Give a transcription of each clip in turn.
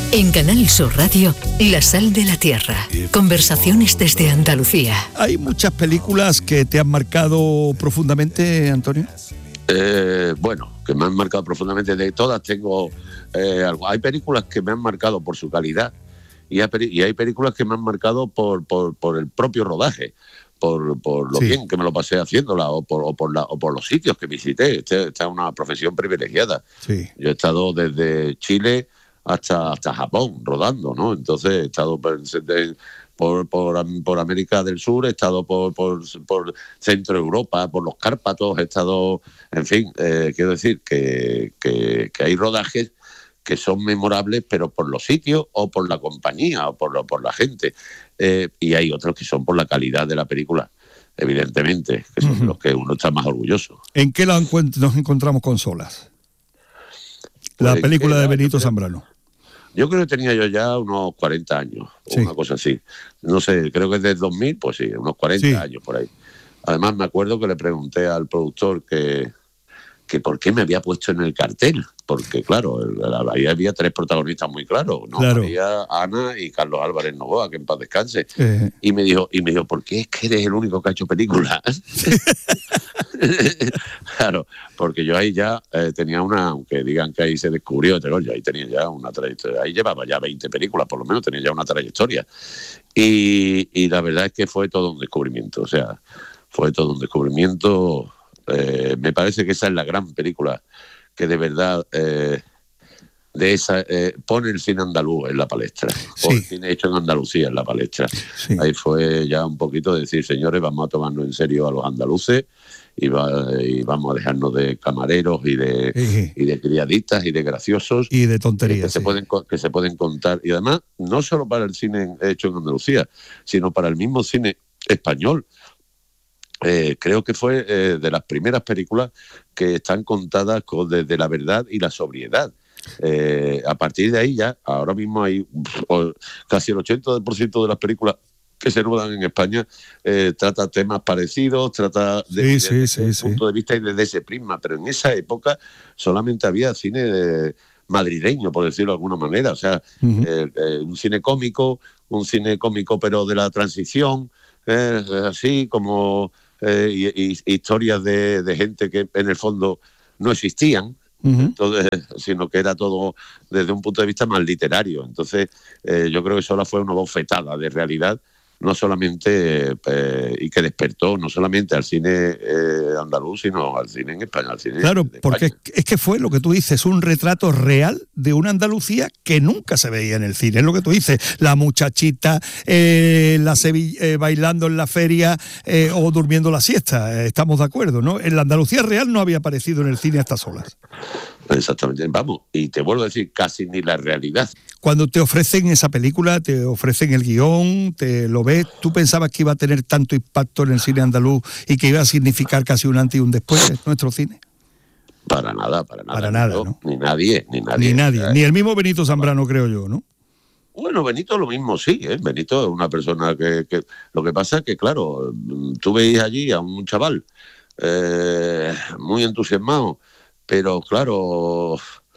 En Canal Sur Radio, La Sal de la Tierra. Conversaciones desde Andalucía. ¿Hay muchas películas que te han marcado profundamente, Antonio? Bueno, que me han marcado profundamente. De todas tengo algo. Hay películas que me han marcado por su calidad y hay películas que me han marcado por el propio rodaje, por lo bien que me lo pasé haciéndola o por los sitios que visité. Esta es una profesión privilegiada. Sí. Yo he estado desde Chile hasta Japón rodando, ¿no? Entonces he estado por América del Sur, he estado por Centro Europa, por los Cárpatos, he estado, en fin, quiero decir que hay rodajes que son memorables, pero por los sitios o por la compañía o por la gente, y hay otros que son por la calidad de la película, evidentemente, que son los que uno está más orgulloso. ¿En qué nos encontramos con Solas? La película de Benito Zambrano. Yo creo que tenía yo ya unos 40 años, o una cosa así. No sé, creo que es del 2000, pues sí, unos 40 años por ahí. Además, me acuerdo que le pregunté al productor que por qué me había puesto en el cartel. Porque, claro, ahí había 3 protagonistas muy claros, ¿no? Claro. María, Ana y Carlos Álvarez Novoa, que en paz descanse. Y me dijo, ¿por qué es que eres el único que ha hecho películas? Claro, porque yo ahí ya tenía aunque digan que ahí se descubrió, yo ahí tenía ya una trayectoria, ahí llevaba ya 20 películas, por lo menos tenía ya una trayectoria. Y la verdad es que fue todo un descubrimiento, fue todo un descubrimiento. Me parece que esa es la gran película que de verdad pone el cine andaluz en la palestra, o el cine hecho en Andalucía en la palestra. Ahí fue ya un poquito de decir, señores, vamos a tomarnos en serio a los andaluces y vamos a dejarnos de camareros y de criadistas y de graciosos y de tonterías que se pueden contar. Y además, no solo para el cine hecho en Andalucía, sino para el mismo cine español. Creo que fue de las primeras películas que están contadas desde la verdad y la sobriedad. A partir de ahí ya, ahora mismo hay casi el 80% de las películas que se rodan en España trata temas parecidos, trata desde ese punto de vista y desde ese prisma, pero en esa época solamente había cine madrileño, por decirlo de alguna manera, o sea, un cine cómico pero de la transición, así como historias de gente que en el fondo no existían. Entonces, sino que era todo desde un punto de vista más literario. Entonces, yo creo que Sola fue una bofetada de realidad, no solamente y que despertó no solamente al cine andaluz, sino al cine en España, al cine. Claro, porque es que fue lo que tú dices, un retrato real de una Andalucía que nunca se veía en el cine. Es lo que tú dices, la muchachita bailando en la feria o durmiendo la siesta. Estamos de acuerdo, ¿no? En la Andalucía real no había aparecido en el cine a estas olas. Exactamente, vamos, y te vuelvo a decir, casi ni la realidad. Cuando te ofrecen esa película, te ofrecen el guión, te lo ves, ¿tú pensabas que iba a tener tanto impacto en el cine andaluz y que iba a significar casi un antes y un después en nuestro cine? Para nada. Para nada, ¿no? Ni nadie. Ni el mismo Benito Zambrano, creo yo, ¿no? Bueno, Benito lo mismo, sí, Benito es una persona que lo que pasa es que, claro, tú veis allí a un chaval muy entusiasmado, pero claro,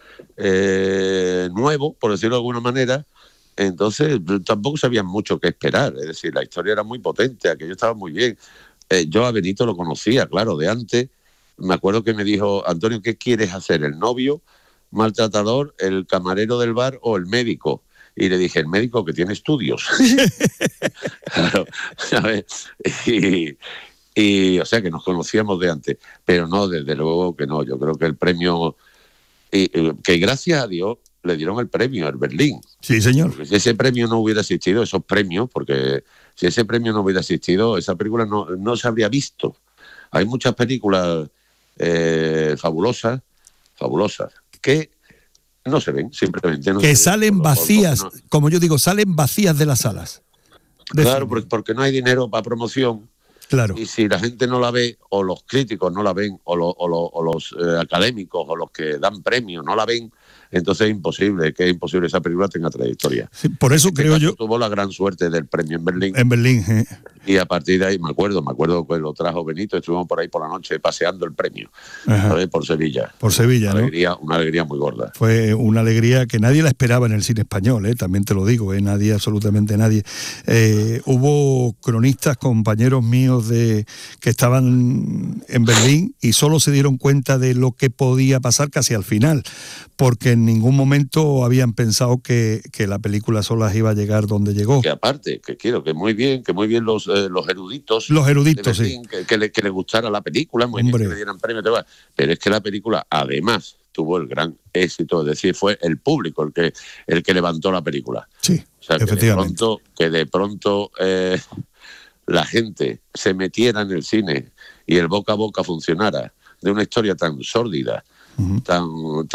nuevo, por decirlo de alguna manera, entonces tampoco sabían mucho qué esperar. Es decir, la historia era muy potente, aquello estaba muy bien. Yo a Benito lo conocía, claro, de antes. Me acuerdo que me dijo, Antonio, ¿qué quieres hacer? ¿El novio, maltratador, el camarero del bar o el médico? Y le dije, el médico que tiene estudios. Claro, ¿sabes? Y o sea que nos conocíamos de antes, pero no, desde luego que no. Yo creo que el premio, que gracias a Dios le dieron el premio al Berlín. Sí, señor. Porque si ese premio no hubiera existido, esos premios, porque si ese premio no hubiera existido, esa película no se habría visto. Hay muchas películas fabulosas, que no se ven, simplemente no que se salen vacías, como yo digo, salen vacías de las salas. Claro, porque no hay dinero para promoción. Claro. Y si la gente no la ve, o los críticos no la ven, o los académicos, o los que dan premios no la ven, Entonces es imposible esa película tenga trayectoria. Sí, por eso creo yo... Tuvo la gran suerte del premio en Berlín. En Berlín, Y a partir de ahí, me acuerdo que lo trajo Benito, estuvimos por ahí por la noche paseando el premio, ¿sabes? Por Sevilla. Por Sevilla, Una alegría muy gorda. Fue una alegría que nadie la esperaba en el cine español, también te lo digo, nadie, absolutamente nadie. Hubo cronistas, compañeros míos que estaban en Berlín y solo se dieron cuenta de lo que podía pasar casi al final, porque en ningún momento habían pensado que la película sola iba a llegar donde llegó. Que aparte, que muy bien los eruditos. Los eruditos, Berlín, sí. Que le gustara la película, muy bien que le dieran premio, pero es que la película, además, tuvo el gran éxito, es decir, fue el público el que levantó la película. Sí, o sea, efectivamente. Que de pronto la gente se metiera en el cine y el boca a boca funcionara de una historia tan sórdida, tan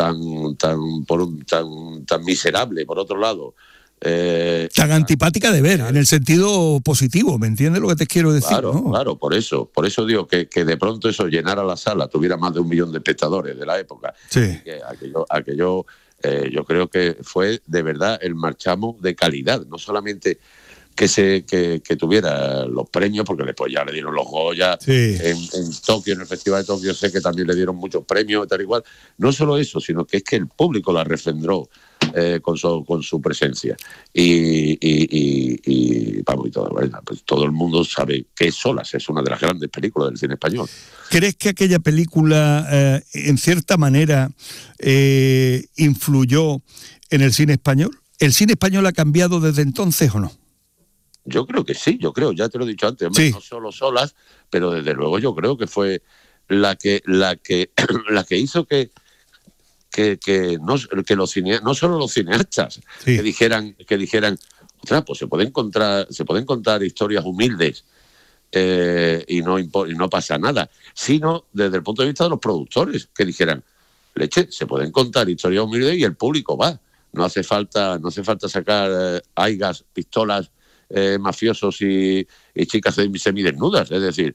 miserable, por otro lado. Tan antipática de ver, en el sentido positivo, ¿me entiendes lo que te quiero decir? Claro, ¿no? claro, por eso digo que de pronto eso llenara la sala, tuviera más de 1 millón de espectadores de la época. Sí. Que aquello yo creo que fue de verdad el marchamo de calidad, no solamente que tuviera los premios, porque después ya le dieron los Goya, sí. en Tokio, en el Festival de Tokio, sé que también le dieron muchos premios y tal igual. No solo eso, sino que es que el público la refrendó con su presencia. Y vamos, pues todo el mundo sabe que Solas es una de las grandes películas del cine español. ¿Crees que aquella película, en cierta manera, influyó en el cine español? ¿El cine español ha cambiado desde entonces o no? Yo creo que sí, ya te lo he dicho antes, hombre, sí. No solo Solas, pero desde luego yo creo que fue la que hizo que no solo los cineastas sí. que dijeran, ostras, pues se pueden contar historias humildes y no pasa nada, sino desde el punto de vista de los productores que dijeran, leche, se pueden contar historias humildes y el público va. No hace falta sacar aigas, pistolas, mafiosos y chicas semidesnudas, es decir,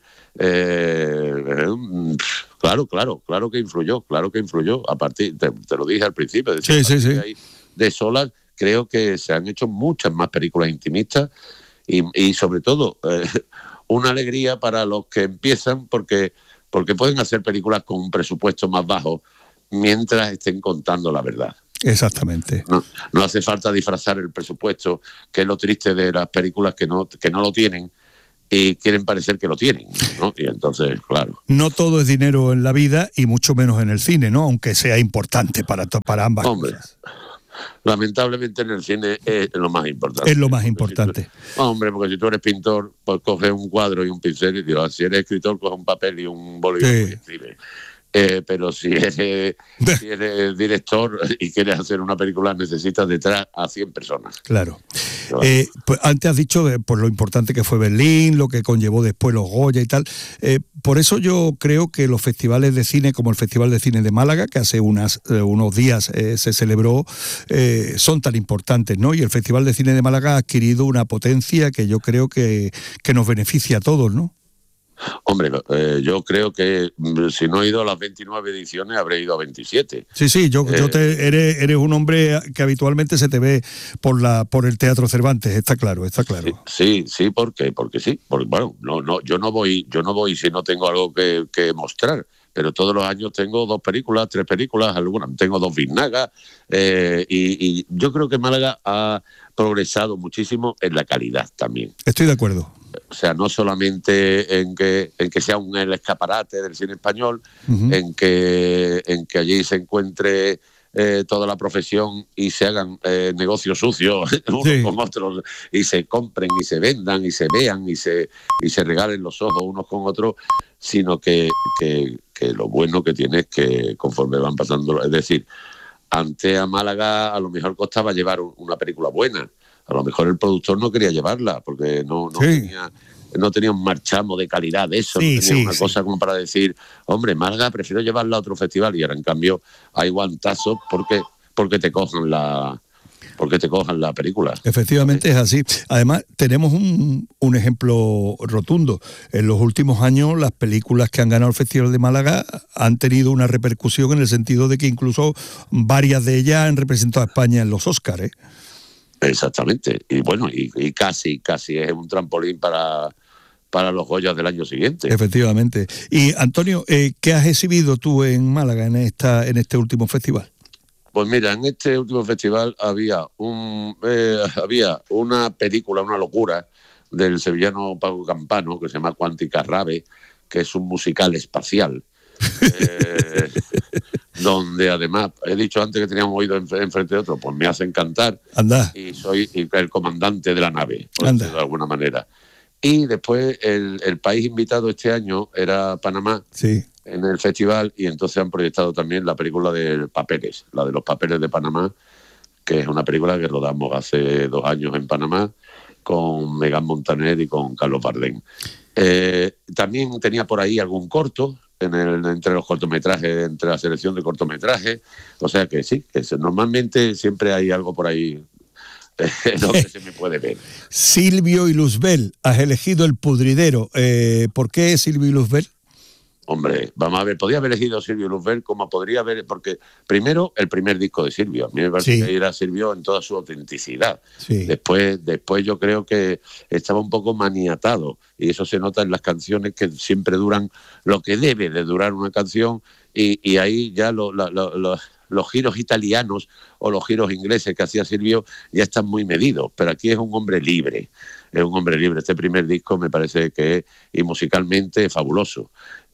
claro que influyó, a partir, te lo dije al principio, es decir, sí. De ahí, de Solas, creo que se han hecho muchas más películas intimistas y sobre todo una alegría para los que empiezan porque pueden hacer películas con un presupuesto más bajo mientras estén contando la verdad. Exactamente. No hace falta disfrazar el presupuesto, que es lo triste de las películas que no lo tienen y quieren parecer que lo tienen, ¿no? Y entonces, claro. No todo es dinero en la vida y mucho menos en el cine, ¿no? Aunque sea importante para ambas cosas. Lamentablemente en el cine es lo más importante. Es lo más importante. Porque si tú eres pintor, pues coges un cuadro y un pincel y digo, si eres escritor, coges un papel y un bolígrafo y escribes. Pero si eres director y quieres hacer una película, necesitas detrás a 100 personas. Claro. Pues antes has dicho por lo importante que fue Berlín, lo que conllevó después los Goya y tal. Por eso yo creo que los festivales de cine, como el Festival de Cine de Málaga, que hace unos días se celebró, son tan importantes, ¿no? Y el Festival de Cine de Málaga ha adquirido una potencia que yo creo que nos beneficia a todos, ¿no? Hombre, yo creo que si no he ido a las 29 ediciones, habré ido a 27. Sí, eres un hombre que habitualmente se te ve por el Teatro Cervantes, está claro. Sí, porque sí. Porque, bueno, yo no voy si no tengo algo que mostrar. Pero todos los años tengo 2 películas, 3 películas, tengo 2 biznagas, y yo creo que Málaga ha progresado muchísimo en la calidad también. Estoy de acuerdo. O sea, no solamente en que sea el escaparate del cine español, en que allí se encuentre toda la profesión y se hagan negocios sucios unos con otros y se compren y se vendan y se vean y se regalen los ojos unos con otros, sino que lo bueno que tiene es que conforme van pasando, es decir, antes a Málaga a lo mejor costaba llevar una película buena. A lo mejor el productor no quería llevarla porque no tenía un marchamo de calidad de eso, no tenía una cosa como para decir, hombre, Málaga, prefiero llevarla a otro festival, y ahora en cambio hay guantazos porque te cojan porque te cojan la película. Efectivamente es así. Además, tenemos un ejemplo rotundo. En los últimos años, las películas que han ganado el Festival de Málaga han tenido una repercusión en el sentido de que incluso varias de ellas han representado a España en los Óscar, ¿eh? Exactamente. Y bueno, y casi es un trampolín para los Goyas del año siguiente. Efectivamente. Y Antonio, ¿qué has exhibido tú en Málaga en este último festival? Pues mira, en este último festival había una película, una locura, del sevillano Paco Campano, que se llama Quantica Rave, que es un musical espacial, donde además, he dicho antes que teníamos oído enfrente de otro, pues me hacen cantar. Anda. Y soy el comandante de la nave, por decirlo de alguna manera. Y después el país invitado este año era Panamá. Sí. En el festival, y entonces han proyectado también la película de Papeles, la de los papeles de Panamá, que es una película que rodamos hace 2 años en Panamá con Megan Montaner y con Carlos Bardem. También tenía por ahí algún corto entre los cortometrajes, entre la selección de cortometrajes, o sea que sí, que normalmente siempre hay algo por ahí donde se me puede ver. Silvio y Luzbel, has elegido El Pudridero. ¿Por qué Silvio y Luzbel? Hombre, vamos a ver, podía haber elegido Silvio Luzbel como podría haber, porque primero el primer disco de Silvio, a mí me parece que era Silvio en toda su autenticidad. Sí. Después yo creo que estaba un poco maniatado, y eso se nota en las canciones, que siempre duran lo que debe de durar una canción, y ahí ya los giros italianos o los giros ingleses que hacía Silvio ya están muy medidos, pero aquí es un hombre libre. Es un hombre libre. Este primer disco me parece que es, y musicalmente, fabuloso.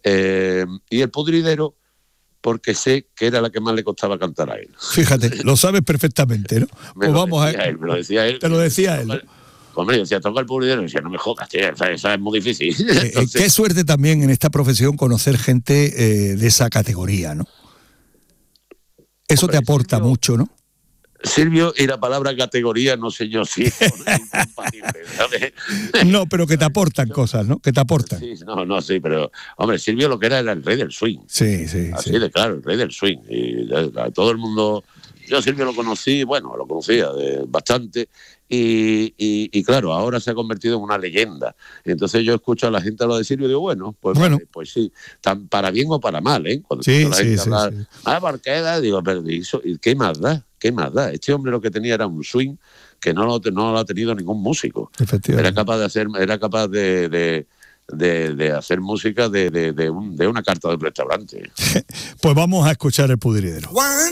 Y El Pudridero, porque sé que era la que más le costaba cantar a él. Fíjate, lo sabes perfectamente, ¿no? Me lo decía él. Te lo decía él, ¿no? Hombre, yo decía, toca El Pudridero, y decía, no me jodas, tío, esa es muy difícil. Entonces, qué suerte también en esta profesión conocer gente de esa categoría, ¿no? Eso te aporta Silvio, mucho, ¿no? Silvio y la palabra categoría, no sé yo si es incompatible, ¿sabes? No, pero que te aportan cosas, ¿no? Que te aportan. Sí, sí, pero, hombre, Silvio lo que era el rey del swing. Sí. Así de claro, el rey del swing. Y todo el mundo... Yo a Silvio lo conocía bastante, y claro, ahora se ha convertido en una leyenda. Entonces yo escucho a la gente hablar de Silvio y digo, bueno, pues sí, para bien o para mal, ¿eh? Cuando la gente habla, ¿por qué? Digo, pero ¿qué más da? ¿Qué más da? Este hombre lo que tenía era un swing que no lo ha tenido ningún músico. Era capaz de hacer música de una carta de un restaurante. Pues vamos a escuchar El Pudridero.